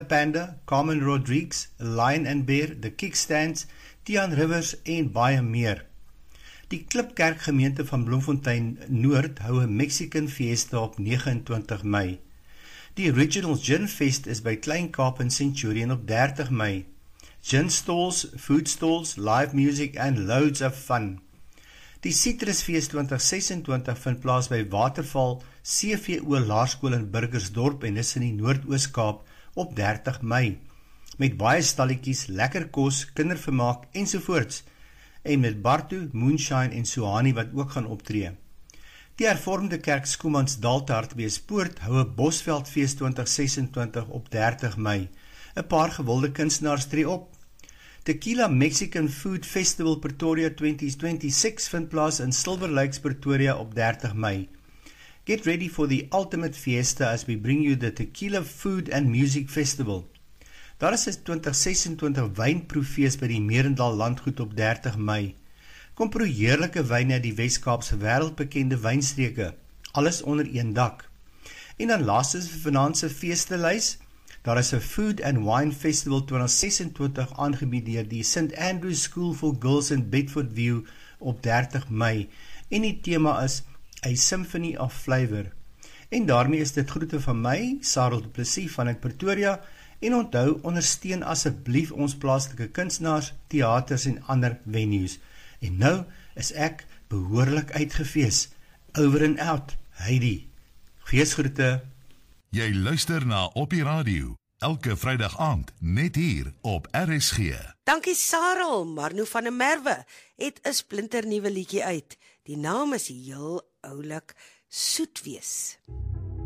Panda, Carmen Rodrigues, Lion and Bear, The Kickstands, Tian Rivers en baie meer. Die Klipkerk gemeente van Bloemfontein Noord hou 'n Mexican Fiesta op 29 Mei. Die Originals Gin Fest is by Klein Kaap in Centurion op 30 Mei. Gin stalls, food stalls, live music and loads of fun. Die Citrusfeest 2026 vind plaas by Waterval CVO Laerskool in Burgersdorp en is in die Noord-Oos-Kaap op 30 Mei. Met baie stalletjies, lekker kos, kindervermaak ensovoorts. En met Bartu, Moonshine en Suhani wat ook gaan optree. Die Hervormde Kerk Skoemansdal te Hartbeespoort hou 'n Bosveldfeest 2026 op 30 Mei. 'n Paar gewilde kunstenaars tree op. Tequila Mexican Food Festival Pretoria 2026 vind plaas in Silver Lakes, Pretoria op 30 Mei. Get ready for the ultimate fiesta as we bring you the Tequila Food and Music Festival. Daar is 'n 2026 wynproefees by die Merendal Landgoed op 30 Mei. Kom proe heerlike wyne uit die Wes-Kaapse wêreldbekende wynstreke, alles onder een dak. En dan laastens vir vanaand se feestelys, daar is 'n Food and Wine Festival 2026 aangebied deur die St. Andrews School for Girls in Bedford View op 30 Mei en die tema is A Symphony of Flavor. En daarmee is dit groete van my, Sarel du Plessis vanuit Pretoria, en onthou, ondersteun asseblief ons plaaslike kunstenaars, teaters en ander venues. En nou is ek behoorlik uitgefees. Over and out, Heidi. Feesgroete. Jy luister na Op die Radio, elke Vrydag aand, net hier op RSG. Dankie Sarel, Marno van der Merwe het 'n splinternuwe liedjie uit. Die naam is heel oulik, Soet wees.